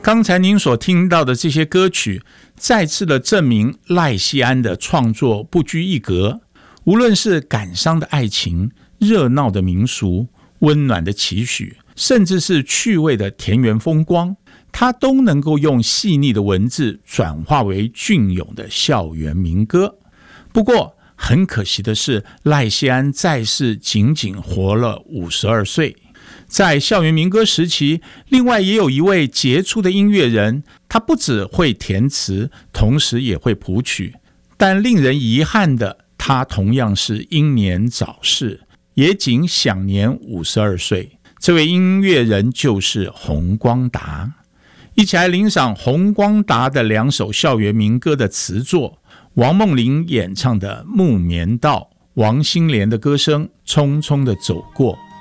刚才您所听到的这些歌曲，再次的证明赖锡安的创作不拘一格，无论是感伤的爱情、热闹的民俗、温暖的期许，甚至是趣味的田园风光，他都能够用细腻的文字转化为隽永的校园民歌。不过很可惜的是，赖锡安在世仅仅活了52岁。在校园民歌时期，另外也有一位杰出的音乐人，他不只会填词，同时也会谱曲，但令人遗憾的，他同样是英年早逝，也仅享年52岁。这位音乐人就是洪光达。一起来欣赏洪光达的2首校园民歌的词作，王梦麟演唱的《木棉道》，王心莲的歌声《匆匆的走过》。